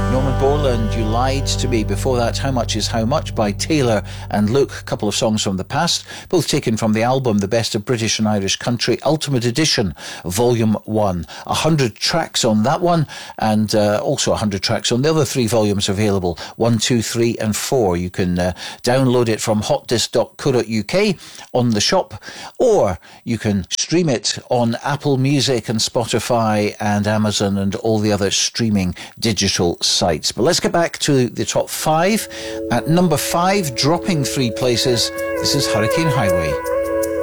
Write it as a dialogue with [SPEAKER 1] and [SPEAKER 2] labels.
[SPEAKER 1] Norman Borland, You Lied to Me. Before that, How Much Is How Much by Taylor and Luke. A couple of songs from the past, both taken from the album The Best of British and Irish Country Ultimate Edition, Volume 1. 100 tracks on that one, and also 100 tracks on the other 3 volumes available, 1, 2, 3 and 4. You can download it from hotdisc.co.uk on the shop, or you can stream it on Apple Music and Spotify and Amazon and all the other streaming digital sites. But let's get back to the top 5. At number 5, dropping 3 places, this is Hurricane Highway.